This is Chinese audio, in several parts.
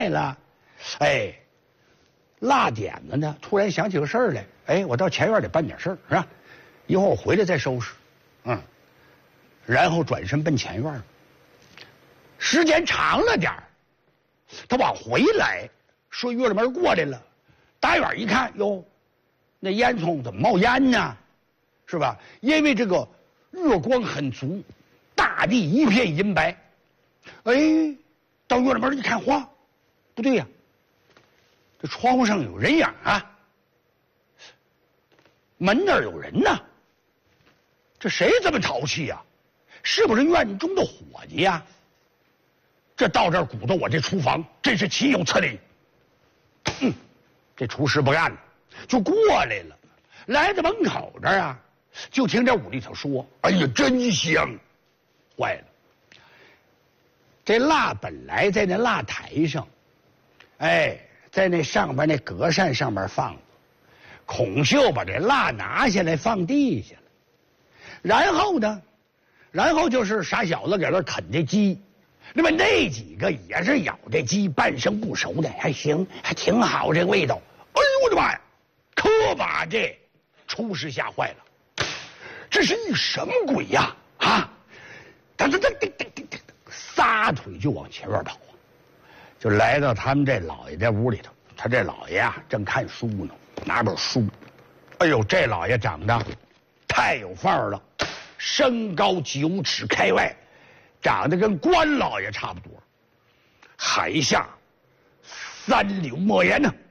了。哎，辣点子呢，突然想起个事儿来，哎，我到前院里办点事儿，是吧？一会儿我回来再收拾，然后转身奔前院。时间长了点儿，他往回来，说院里门过来了，打远一看，哟，那烟囱怎么冒烟呢？是吧？因为这个日光很足，大地一片银白。哎，到院里门一看，哗，不对呀，这窗户上有人影啊，门那儿有人呢。这谁这么淘气呀？是不是院中的伙计呀？这到这儿鼓捣我这厨房，真是岂有此理！这厨师不干了，就过来了，来到门口这儿啊，就听这屋里头说：“哎呀，真香！”坏了，这蜡本来在那蜡台上，哎，在那上边那隔扇上面放着，孔秀把这蜡拿下来放地下了，然后呢，然后就是傻小子搁那啃这鸡。那么那几个也是咬这鸡半生不熟的，还行，还挺好，这个味道。哎呦我的妈呀！可把这厨师吓坏了，这是一什么鬼呀？啊！他撒腿就往前院跑啊，就来到他们这老爷这屋里头。他这老爷啊正看书呢，拿本书。哎呦，这老爷长得太有范儿了，身高9尺开外。长得跟关老爷差不多，海下3绺莫言呢，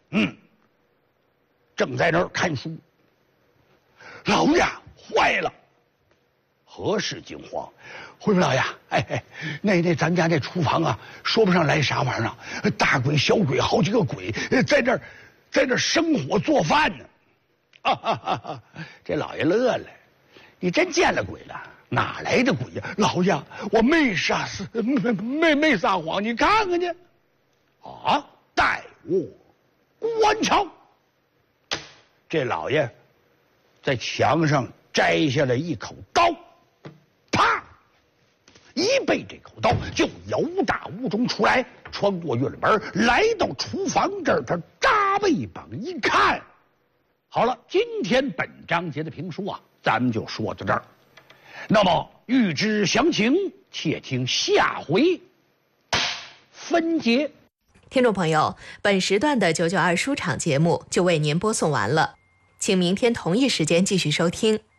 正在那儿看书。老爷坏了，何事惊慌？回民老爷，那咱家这厨房啊，说不上来啥玩意儿，大鬼小鬼好几个鬼在这生火做饭呢。这老爷乐了，你真见了鬼了。哪来的鬼呀，老爷！我没撒谎，你看看去。啊！待我观察。这老爷在墙上摘下了一口刀，啪！一背这口刀就由大屋中出来，穿过院门，来到厨房这儿，他扎背膀一看。好了，今天本章节的评书啊，咱们就说到这儿。那么欲知详情，且听下回分解。 听众朋友，本时段的992书场节目就为您播送完了，请明天同一时间继续收听。